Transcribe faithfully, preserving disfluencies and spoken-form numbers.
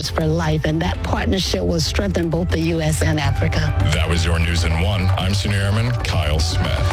Partners for Life, and that partnership will strengthen both the U S and Africa. That was your News in One. I'm Senior Airman Kyle Smith.